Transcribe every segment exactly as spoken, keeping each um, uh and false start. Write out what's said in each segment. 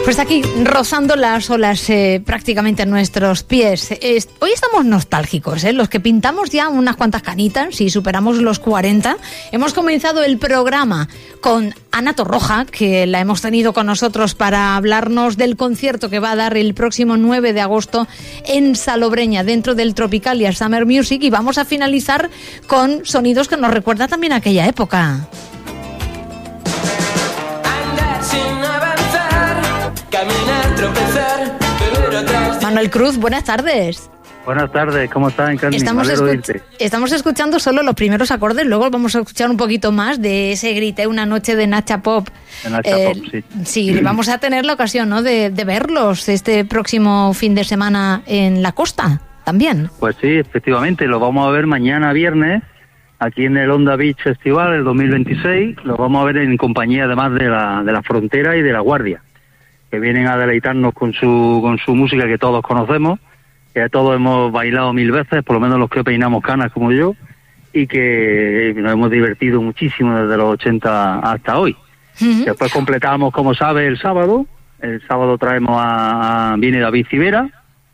Pues aquí, rozando las olas eh, prácticamente a nuestros pies. Es, hoy estamos nostálgicos, ¿eh? Los que pintamos ya unas cuantas canitas y superamos los cuarenta. Hemos comenzado el programa con Ana Torroja, que la hemos tenido con nosotros para hablarnos del concierto que va a dar el próximo nueve de agosto en Salobreña, dentro del Tropicalia Summer Music. Y vamos a finalizar con sonidos que nos recuerdan también a aquella época. Caminar, tropezar, beber otras... Manuel Cruz, buenas tardes. Buenas tardes, ¿cómo estás, Encarni? Estamos, escu- estamos escuchando solo los primeros acordes, luego vamos a escuchar un poquito más de ese Grité una noche de Nacha Pop. De Nacha eh, Pop, sí. Sí, vamos a tener la ocasión, ¿no?, de, de verlos este próximo fin de semana en la costa, también. Pues sí, efectivamente, lo vamos a ver mañana viernes, aquí en el Honda Beach Festival, el dos mil veintiséis, lo vamos a ver en compañía además de la, de la Frontera y de la Guardia, que vienen a deleitarnos con su con su música que todos conocemos, que todos hemos bailado mil veces, por lo menos los que peinamos canas como yo, y que nos hemos divertido muchísimo desde los ochenta hasta hoy. Uh-huh. Después completamos, como sabes, el sábado. El sábado traemos a, a viene David Civera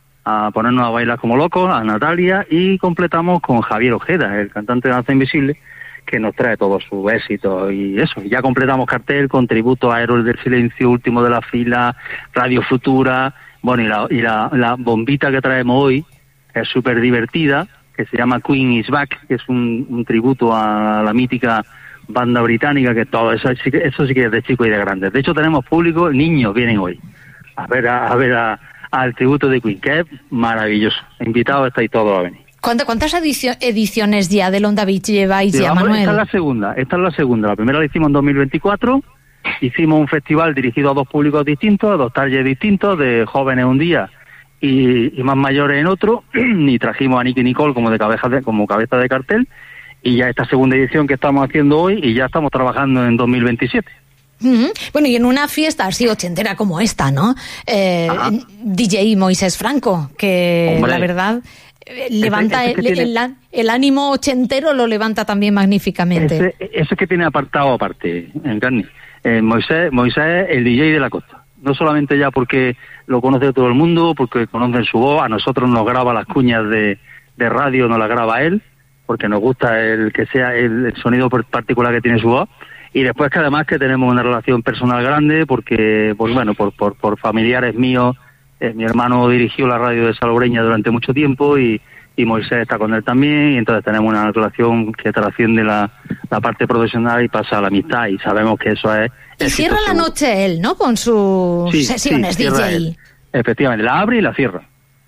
a ponernos a bailar como locos, a Natalia, y completamos con Javier Ojeda, el cantante de Danza Invisible, que nos trae todo su éxito y eso. Ya completamos cartel con tributo a Héroes del Silencio, Último de la Fila, Radio Futura, bueno, y la, y la, la bombita que traemos hoy es súper divertida, que se llama Queen is Back, que es un, un tributo a la mítica banda británica, que todo eso, eso sí que es de chicos y de grandes. De hecho, tenemos público, niños vienen hoy a ver a, a ver a, al tributo de Queen, que es maravilloso. Invitados estáis todos a venir. ¿Cuántas ediciones ya del Honda Beach lleváis ya, Llevamos, Manuel? Esta es la segunda, esta es la segunda. La primera la hicimos en dos mil veinticuatro. Hicimos un festival dirigido a dos públicos distintos, a dos talleres distintos, de jóvenes un día y, y más mayores en otro. Y trajimos a Nicky Nicole como de cabeza de, como cabeza de cartel. Y ya esta segunda edición que estamos haciendo hoy, y ya estamos trabajando en dos mil veintisiete. Uh-huh. Bueno, y en una fiesta así ochentera como esta, ¿no? Eh, D J Moisés Franco, que Hombre. la verdad... levanta ese, ese el, tiene, el, el ánimo ochentero, lo levanta también magníficamente. Ese, eso es que tiene apartado aparte, Encarni. Eh, Moisés, Moisés es el D J de la costa. No solamente ya porque lo conoce todo el mundo, porque conocen su voz, a nosotros nos graba las cuñas de, de radio, nos las graba él, porque nos gusta el que sea el, el sonido particular que tiene su voz. Y después que además que tenemos una relación personal grande, porque, pues bueno, por, por, por familiares míos. Eh, mi hermano dirigió la radio de Salobreña durante mucho tiempo y, y Moisés está con él también, y entonces tenemos una relación que trasciende la, la parte profesional y pasa a la amistad, y sabemos que eso es... Y cierra la noche él, ¿no?, con sus sí, sesiones sí, D J. Él. Efectivamente, la abre y la cierra.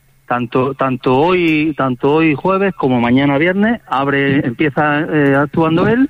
Tanto tanto hoy tanto hoy jueves como mañana viernes, abre empieza eh, actuando él,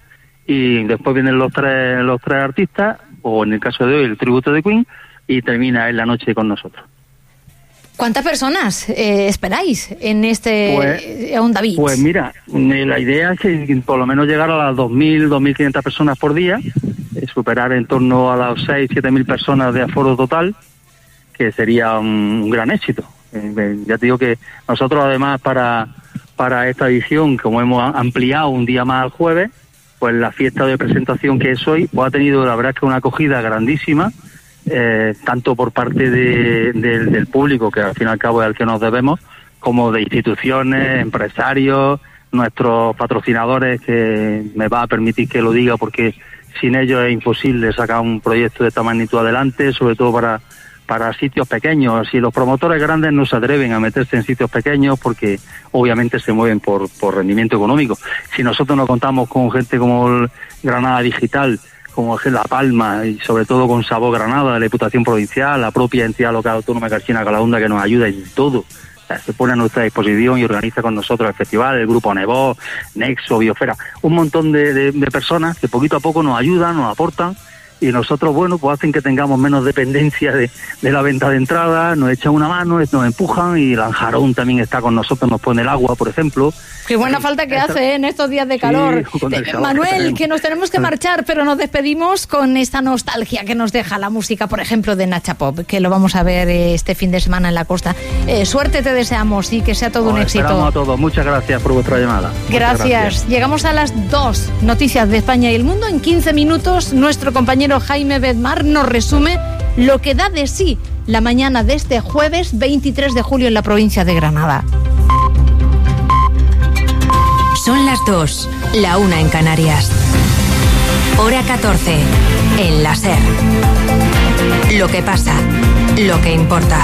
y después vienen los tres los tres artistas, o en el caso de hoy el tributo de Queen, y termina él la noche con nosotros. ¿Cuántas personas eh, esperáis en este pues, Honda Beach? Pues mira, la idea es que por lo menos llegar a las dos mil, dos mil quinientas personas por día, eh, superar en torno a las seis, siete mil personas de aforo total, que sería un, un gran éxito. Eh, ya te digo que nosotros además para, para esta edición, como hemos ampliado un día más al jueves, pues la fiesta de presentación que es hoy, pues ha tenido la verdad que una acogida grandísima. Eh, tanto por parte de, de, del público, que al fin y al cabo es al que nos debemos, como de instituciones, empresarios, nuestros patrocinadores, que me va a permitir que lo diga porque sin ellos es imposible sacar un proyecto de esta magnitud adelante, sobre todo para, para sitios pequeños. Si los promotores grandes no se atreven a meterse en sitios pequeños porque obviamente se mueven por, por rendimiento económico. Si nosotros no contamos con gente como el Granada Digital, como es La Palma, y sobre todo con Sabor Granada, de la Diputación Provincial, la propia entidad local autónoma Carchina Calaonda, que nos ayuda en todo. O sea, se pone a nuestra disposición y organiza con nosotros el festival, el grupo Nevo, Nexo, Biosfera, un montón de, de, de personas que poquito a poco nos ayudan, nos aportan, y nosotros, bueno, pues hacen que tengamos menos dependencia de, de la venta de entrada, nos echan una mano, nos empujan, y Lanjarón también está con nosotros, nos pone el agua, por ejemplo. Qué buena falta que Esta... hace ¿eh? en estos días de calor. Sí, eh, Manuel, que, que nos tenemos que marchar, pero nos despedimos con esta nostalgia que nos deja la música, por ejemplo, de Nacha Pop, que lo vamos a ver eh, este fin de semana en la costa. Eh, suerte te deseamos y que sea todo oh, un éxito. Esperamos a todos. Muchas gracias por vuestra llamada. Gracias. gracias. Llegamos a las dos. Noticias de España y el mundo. En quince minutos, nuestro compañero Jaime Bedmar nos resume lo que da de sí la mañana de este jueves veintitrés de julio en la provincia de Granada. Son las dos, la una en Canarias. Hora catorce, en la SER. Lo que pasa, lo que importa.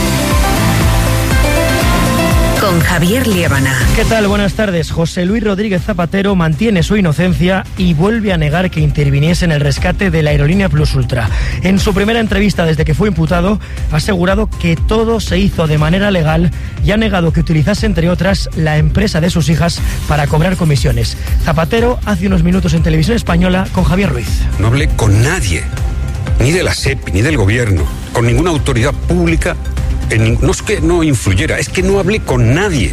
Con Javier Liébana. ¿Qué tal? Buenas tardes. José Luis Rodríguez Zapatero mantiene su inocencia y vuelve a negar que interviniese en el rescate de la aerolínea Plus Ultra. En su primera entrevista desde que fue imputado, ha asegurado que todo se hizo de manera legal y ha negado que utilizase, entre otras, la empresa de sus hijas para cobrar comisiones. Zapatero hace unos minutos en Televisión Española con Javier Ruiz. No hablé con nadie, ni de la SEPI, ni del gobierno, con ninguna autoridad pública. En, no es que no influyera, es que no hablé con nadie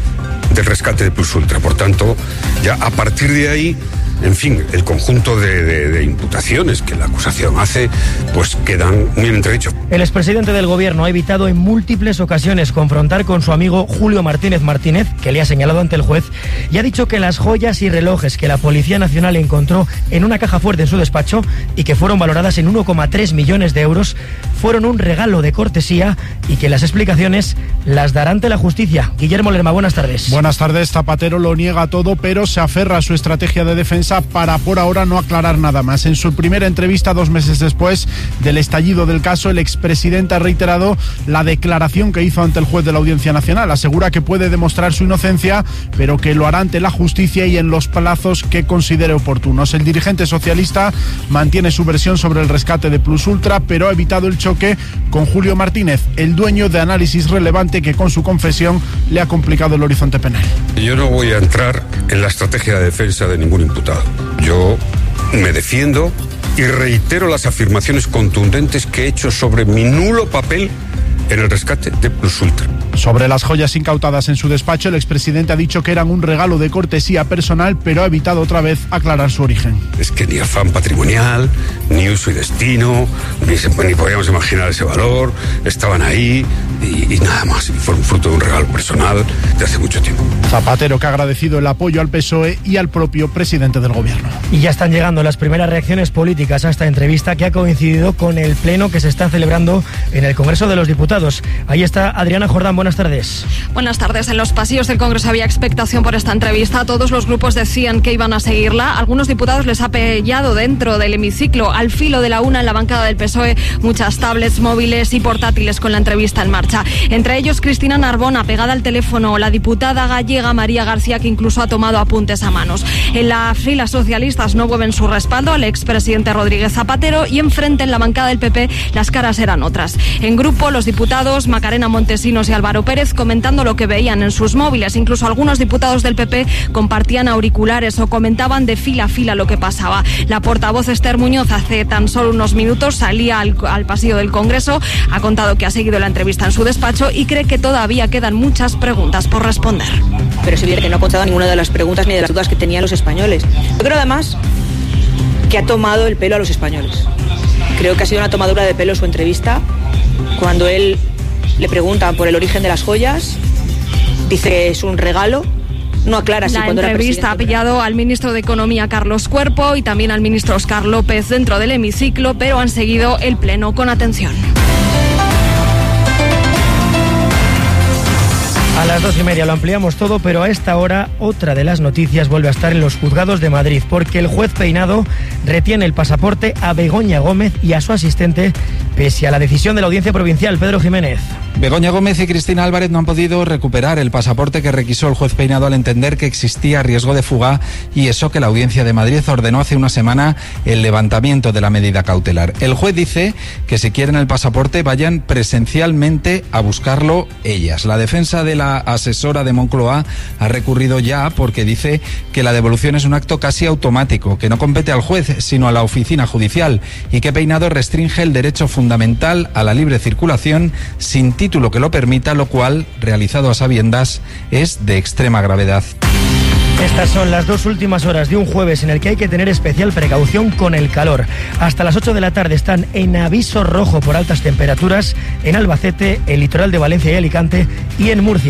del rescate de Plus Ultra. Por tanto, ya a partir de ahí, en fin, el conjunto de, de, de imputaciones que la acusación hace, pues quedan muy en entredicho. El expresidente del gobierno ha evitado en múltiples ocasiones confrontar con su amigo Julio Martínez Martínez, que le ha señalado ante el juez, y ha dicho que las joyas y relojes que la Policía Nacional encontró en una caja fuerte en su despacho y que fueron valoradas en uno coma tres millones de euros fueron un regalo de cortesía y que las explicaciones las dará ante la justicia. Guillermo Lerma, buenas tardes. Buenas tardes. Zapatero lo niega todo, pero se aferra a su estrategia de defensa para por ahora no aclarar nada más. En su primera entrevista, dos meses después del estallido del caso, el expresidente ha reiterado la declaración que hizo ante el juez de la Audiencia Nacional. Asegura que puede demostrar su inocencia, pero que lo hará ante la justicia y en los plazos que considere oportunos. El dirigente socialista mantiene su versión sobre el rescate de Plus Ultra, pero ha evitado el choque con Julio Martínez, el dueño de Análisis Relevante, que con su confesión le ha complicado el horizonte penal. Yo no voy a entrar en la estrategia de defensa de ningún imputado. Yo me defiendo y reitero las afirmaciones contundentes que he hecho sobre mi nulo papel en el rescate de Plus Ultra. Sobre las joyas incautadas en su despacho, el expresidente ha dicho que eran un regalo de cortesía personal, pero ha evitado otra vez aclarar su origen. Es que ni afán patrimonial, ni uso y destino, ni, se, ni podíamos imaginar ese valor, estaban ahí y, y nada más. Y fueron fruto de un regalo personal de hace mucho tiempo. Zapatero, que ha agradecido el apoyo al P S O E y al propio presidente del gobierno. Y ya están llegando las primeras reacciones políticas a esta entrevista, que ha coincidido con el pleno que se está celebrando en el Congreso de los Diputados. Ahí está Adriana Jordán. Buenas tardes. Buenas tardes. En los pasillos del Congreso había expectación por esta entrevista. Todos los grupos decían que iban a seguirla. Algunos diputados les ha pillado dentro del hemiciclo, al filo de la una, en la bancada del P S O E, muchas tablets, móviles y portátiles con la entrevista en marcha. Entre ellos Cristina Narbona, pegada al teléfono, la diputada gallega María García, que incluso ha tomado apuntes a manos. En las filas socialistas no mueven su respaldo al expresidente Rodríguez Zapatero, y enfrente, en la bancada del P P, las caras eran otras. En grupo, los diputados Macarena Montesinos y Álvaro Pérez comentando lo que veían en sus móviles. Incluso algunos diputados del P P compartían auriculares o comentaban de fila a fila lo que pasaba. La portavoz Esther Muñoz hace tan solo unos minutos salía al, al pasillo del Congreso, ha contado que ha seguido la entrevista en su despacho y cree que todavía quedan muchas preguntas por responder. Pero es evidente que no ha contestado ninguna de las preguntas ni de las dudas que tenían los españoles. Yo creo además que ha tomado el pelo a los españoles. Creo que ha sido una tomadura de pelo su entrevista. Cuando él le preguntan por el origen de las joyas, dice que es un regalo, no aclara si la cuando era presidente. La entrevista ha pillado al ministro de Economía, Carlos Cuerpo, y también al ministro Óscar López dentro del hemiciclo, pero han seguido el pleno con atención. A las dos y media lo ampliamos todo, pero a esta hora otra de las noticias vuelve a estar en los juzgados de Madrid, porque el juez Peinado retiene el pasaporte a Begoña Gómez y a su asistente, pese a la decisión de la Audiencia Provincial. Pedro Jiménez. Begoña Gómez y Cristina Álvarez no han podido recuperar el pasaporte que requisó el juez Peinado al entender que existía riesgo de fuga, y eso que la Audiencia de Madrid ordenó hace una semana el levantamiento de la medida cautelar. El juez dice que si quieren el pasaporte vayan presencialmente a buscarlo ellas. La defensa de la asesora de Moncloa ha recurrido ya porque dice que la devolución es un acto casi automático, que no compete al juez sino a la oficina judicial, y que Peinado restringe el derecho fundamental a la libre circulación sin título que lo permita, lo cual, realizado a sabiendas, es de extrema gravedad. Estas son las dos últimas horas de un jueves en el que hay que tener especial precaución con el calor. Hasta las ocho de la tarde están en aviso rojo por altas temperaturas en Albacete, el litoral de Valencia y Alicante, y en Murcia.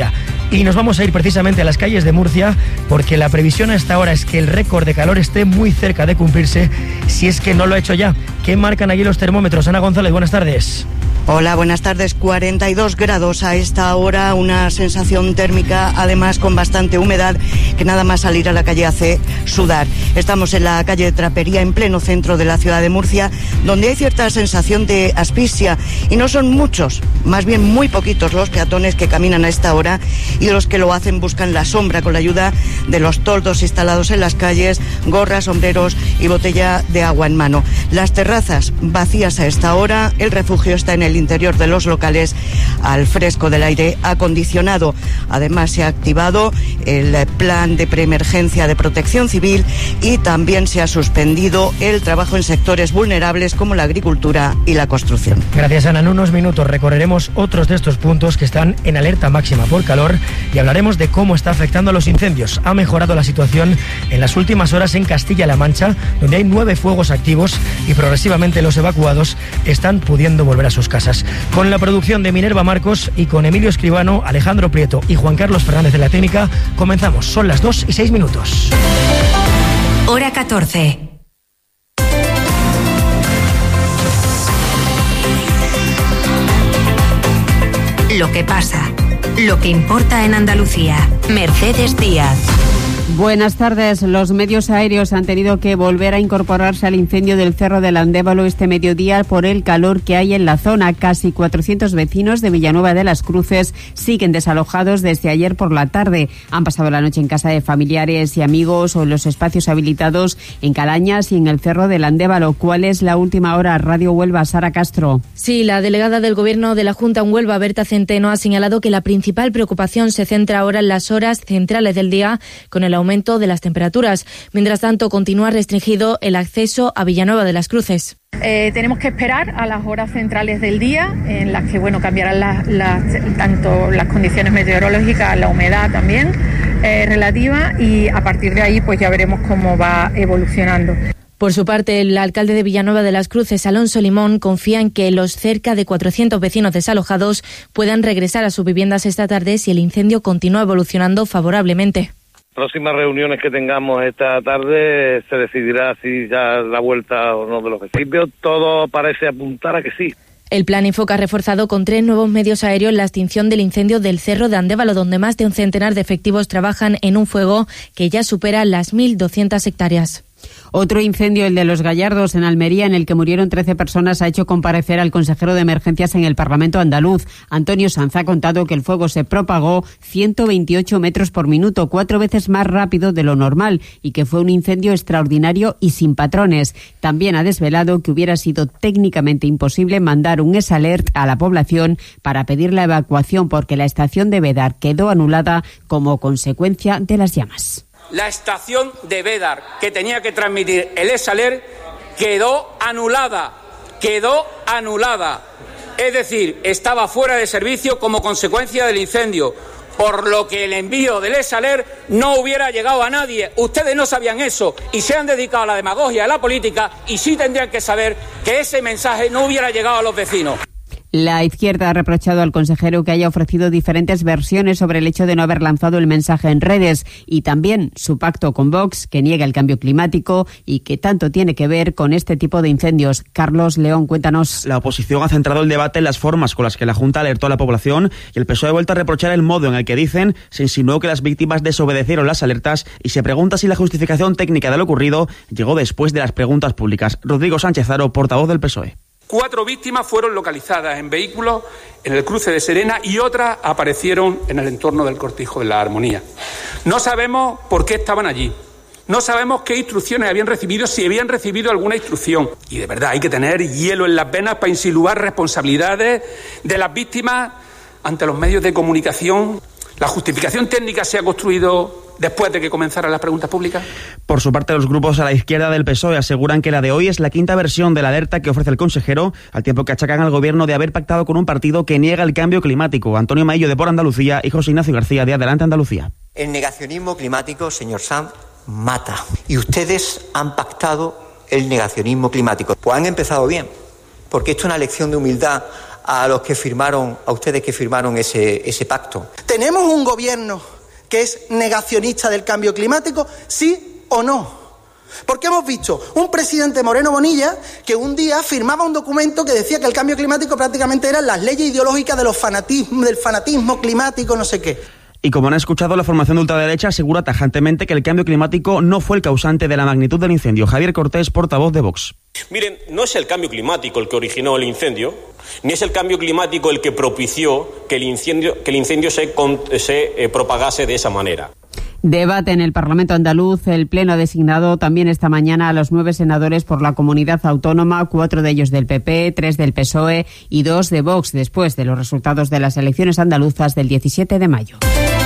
Y nos vamos a ir precisamente a las calles de Murcia porque la previsión a esta hora es que el récord de calor esté muy cerca de cumplirse, si es que no lo ha hecho ya. ¿Qué marcan allí los termómetros? Ana González, buenas tardes. Hola, buenas tardes. cuarenta y dos grados a esta hora, una sensación térmica, además con bastante humedad, que nada más salir a la calle hace sudar. Estamos en la calle de Trapería, en pleno centro de la ciudad de Murcia, donde hay cierta sensación de asfixia, y no son muchos, más bien muy poquitos los peatones que caminan a esta hora, y los que lo hacen buscan la sombra con la ayuda de los toldos instalados en las calles, gorras, sombreros y botella de agua en mano. Las terrazas vacías a esta hora, el refugio está en el interior de los locales al fresco del aire acondicionado. Además se ha activado el plan de preemergencia de protección civil y también se ha suspendido el trabajo en sectores vulnerables como la agricultura y la construcción. Gracias, Ana. En unos minutos recorreremos otros de estos puntos que están en alerta máxima por calor y hablaremos de cómo está afectando a los incendios. Ha mejorado la situación en las últimas horas en Castilla-La Mancha, donde hay nueve fuegos activos y progresivamente los evacuados están pudiendo volver a sus casas. Con la producción de Minerva Marcos y con Emilio Escribano, Alejandro Prieto y Juan Carlos Fernández de la técnica, comenzamos. Son las dos y seis minutos. Hora catorce. Lo que pasa, lo que importa en Andalucía. Mercedes Díaz. Buenas tardes. Los medios aéreos han tenido que volver a incorporarse al incendio del Cerro del Andévalo este mediodía por el calor que hay en la zona. Casi cuatrocientos vecinos de Villanueva de las Cruces siguen desalojados desde ayer por la tarde. Han pasado la noche en casa de familiares y amigos o en los espacios habilitados en Calañas y en el Cerro del Andévalo. ¿Cuál es la última hora? Radio Huelva, Sara Castro. Sí, la delegada del Gobierno de la Junta en Huelva, Berta Centeno, ha señalado que la principal preocupación se centra ahora en las horas centrales del día con el aumento de las temperaturas. Mientras tanto, continúa restringido el acceso a Villanueva de las Cruces. Eh, tenemos que esperar a las horas centrales del día, en las que bueno cambiarán las, las, tanto las condiciones meteorológicas, la humedad también eh, relativa, y a partir de ahí pues ya veremos cómo va evolucionando. Por su parte, el alcalde de Villanueva de las Cruces, Alonso Limón, confía en que los cerca de cuatrocientos vecinos desalojados puedan regresar a sus viviendas esta tarde si el incendio continúa evolucionando favorablemente. Próximas reuniones que tengamos esta tarde se decidirá si ya la vuelta o no de los vecinos. Todo parece apuntar a que sí. El plan Infoca ha reforzado con tres nuevos medios aéreos la extinción del incendio del Cerro de Andévalo, donde más de un centenar de efectivos trabajan en un fuego que ya supera las mil doscientas hectáreas. Otro incendio, el de Los Gallardos, en Almería, en el que murieron trece personas, ha hecho comparecer al consejero de Emergencias en el Parlamento andaluz. Antonio Sanz ha contado que el fuego se propagó ciento veintiocho metros por minuto, cuatro veces más rápido de lo normal, y que fue un incendio extraordinario y sin patrones. También ha desvelado que hubiera sido técnicamente imposible mandar un S Alert a la población para pedir la evacuación, porque la estación de Bédar quedó anulada como consecuencia de las llamas. La estación de Bédar, que tenía que transmitir el S Alert, quedó anulada, quedó anulada. Es decir, estaba fuera de servicio como consecuencia del incendio, por lo que el envío del S Alert no hubiera llegado a nadie. Ustedes no sabían eso y se han dedicado a la demagogia, a la política, y sí tendrían que saber que ese mensaje no hubiera llegado a los vecinos. La izquierda ha reprochado al consejero que haya ofrecido diferentes versiones sobre el hecho de no haber lanzado el mensaje en redes, y también su pacto con Vox, que niega el cambio climático y que tanto tiene que ver con este tipo de incendios. Carlos León, cuéntanos. La oposición ha centrado el debate en las formas con las que la Junta alertó a la población, y el P S O E ha vuelto a reprochar el modo en el que, dicen, se insinuó que las víctimas desobedecieron las alertas, y se pregunta si la justificación técnica de lo ocurrido llegó después de las preguntas públicas. Rodrigo Sánchez Haro, portavoz del P S O E. Cuatro víctimas fueron localizadas en vehículos en el cruce de Serena y otras aparecieron en el entorno del Cortijo de la Armonía. No sabemos por qué estaban allí. No sabemos qué instrucciones habían recibido, si habían recibido alguna instrucción. Y de verdad hay que tener hielo en las venas para insinuar responsabilidades de las víctimas ante los medios de comunicación. ¿La justificación técnica se ha construido después de que comenzaran las preguntas públicas? Por su parte, los grupos a la izquierda del P S O E aseguran que la de hoy es la quinta versión de la alerta que ofrece el consejero, al tiempo que achacan al gobierno de haber pactado con un partido que niega el cambio climático. Antonio Maillo, de Por Andalucía, y José Ignacio García, de Adelante Andalucía. El negacionismo climático, señor Sanz, mata. Y ustedes han pactado el negacionismo climático. Pues han empezado bien, porque esto es una lección de humildad a los que firmaron, a ustedes que firmaron ese, ese pacto. ¿Tenemos un gobierno que es negacionista del cambio climático? ¿Sí o no? Porque hemos visto un presidente Moreno Bonilla que un día firmaba un documento que decía que el cambio climático prácticamente eran las leyes ideológicas de los fanatismos, del fanatismo climático, no sé qué. Y como han escuchado, la formación de ultraderecha asegura tajantemente que el cambio climático no fue el causante de la magnitud del incendio. Javier Cortés, portavoz de Vox. Miren, no es el cambio climático el que originó el incendio, ni es el cambio climático el que propició que el incendio, que el incendio se, se eh, propagase de esa manera. Debate en el Parlamento andaluz. El Pleno ha designado también esta mañana a los nueve senadores por la comunidad autónoma, cuatro de ellos del P P, tres del P S O E y dos de Vox, después de los resultados de las elecciones andaluzas del diecisiete de mayo.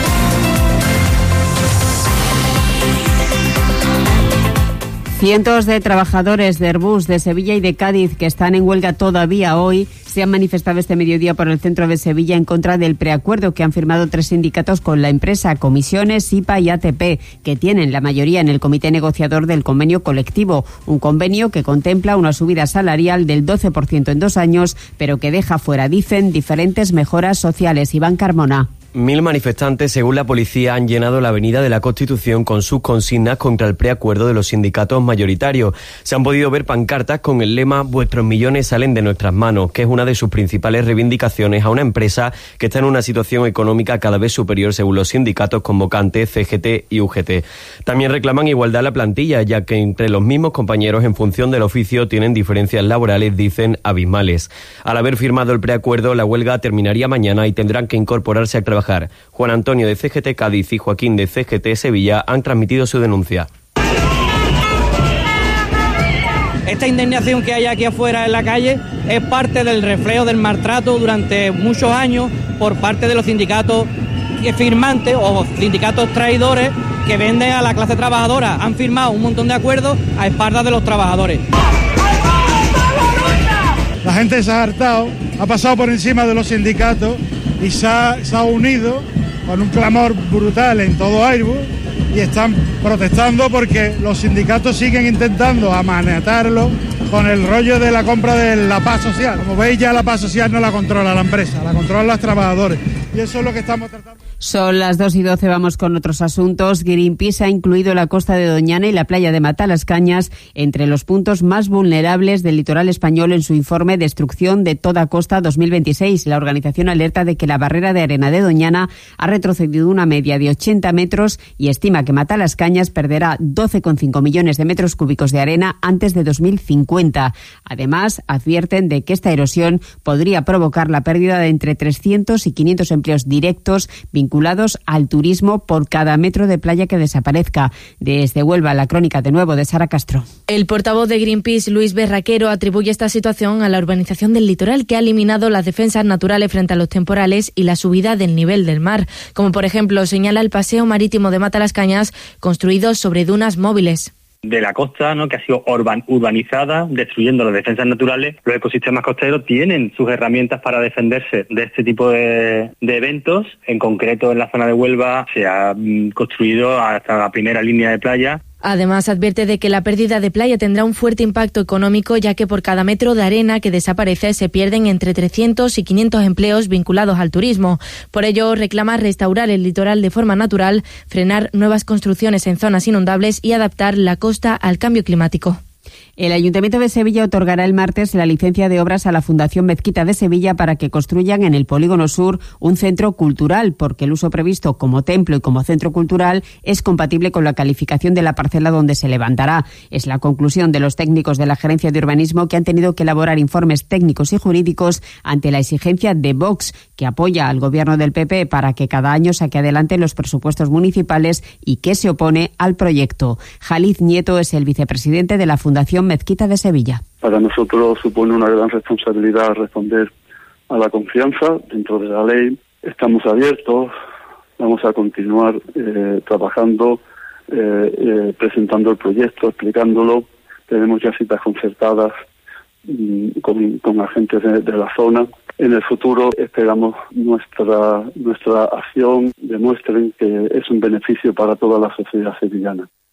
Cientos de trabajadores de Airbus de Sevilla y de Cádiz que están en huelga todavía hoy se han manifestado este mediodía por el centro de Sevilla en contra del preacuerdo que han firmado tres sindicatos con la empresa, Comisiones, I P A y A T P, que tienen la mayoría en el comité negociador del convenio colectivo. Un convenio que contempla una subida salarial del doce por ciento en dos años, pero que deja fuera, dicen, diferentes mejoras sociales. Iván Carmona. Mil manifestantes, según la policía, han llenado la avenida de la Constitución con sus consignas contra el preacuerdo de los sindicatos mayoritarios. Se han podido ver pancartas con el lema «Vuestros millones salen de nuestras manos», que es una de sus principales reivindicaciones a una empresa que está en una situación económica cada vez superior según los sindicatos convocantes C G T y U G T. También reclaman igualdad a la plantilla, ya que entre los mismos compañeros en función del oficio tienen diferencias laborales, dicen, abismales. Al haber firmado el preacuerdo, la huelga terminaría mañana y tendrán que incorporarse a trabajar. Juan Antonio de C G T Cádiz y Joaquín de C G T Sevilla han transmitido su denuncia. Esta indignación que hay aquí afuera en la calle es parte del reflejo del maltrato durante muchos años por parte de los sindicatos firmantes o sindicatos traidores que venden a la clase trabajadora. Han firmado un montón de acuerdos a espaldas de los trabajadores. La gente se ha hartado, ha pasado por encima de los sindicatos y se ha, se ha unido con un clamor brutal en todo Airbus y están protestando porque los sindicatos siguen intentando amaniatarlo con el rollo de la compra de la paz social. Como veis, ya la paz social no la controla la empresa, la controlan los trabajadores. Y eso es lo que estamos tratando. Son las dos y doce, vamos con otros asuntos. Greenpeace ha incluido la costa de Doñana y la playa de Matalascañas entre los puntos más vulnerables del litoral español en su informe Destrucción de toda costa dos mil veintiséis. La organización alerta de que la barrera de arena de Doñana ha retrocedido una media de ochenta metros y estima que Matalascañas perderá doce coma cinco millones de metros cúbicos de arena antes de dos mil cincuenta. Además, advierten de que esta erosión podría provocar la pérdida de entre trescientos y quinientos empleos directos vinculados al turismo por cada metro de playa que desaparezca. Desde Huelva, la crónica de nuevo de Sara Castro. El portavoz de Greenpeace, Luis Berraquero, atribuye esta situación a la urbanización del litoral, que ha eliminado las defensas naturales frente a los temporales y la subida del nivel del mar, como por ejemplo señala el paseo marítimo de Matalascañas, construido sobre dunas móviles. De la costa, ¿no?, que ha sido urban, urbanizada, destruyendo las defensas naturales. Los ecosistemas costeros tienen sus herramientas para defenderse de este tipo de, de eventos. En concreto, en la zona de Huelva se ha mm, construido hasta la primera línea de playa. Además, advierte de que la pérdida de playa tendrá un fuerte impacto económico, ya que por cada metro de arena que desaparece se pierden entre trescientos y quinientos empleos vinculados al turismo. Por ello, reclama restaurar el litoral de forma natural, frenar nuevas construcciones en zonas inundables y adaptar la costa al cambio climático. El Ayuntamiento de Sevilla otorgará el martes la licencia de obras a la Fundación Mezquita de Sevilla para que construyan en el Polígono Sur un centro cultural, porque el uso previsto como templo y como centro cultural es compatible con la calificación de la parcela donde se levantará. Es la conclusión de los técnicos de la Gerencia de Urbanismo, que han tenido que elaborar informes técnicos y jurídicos ante la exigencia de Vox, que apoya al gobierno del P P para que cada año saque adelante los presupuestos municipales y que se opone al proyecto. Jaliz Nieto es el vicepresidente de la Fundación Mezquita de Sevilla. Para nosotros supone una gran responsabilidad responder a la confianza dentro de la ley. Estamos abiertos, vamos a continuar eh, trabajando, eh, eh, presentando el proyecto, explicándolo. Tenemos ya citas concertadas mm, con, con agentes de, de la zona. En el futuro esperamos nuestra nuestra acción demuestren que es un beneficio para toda la sociedad sevillana.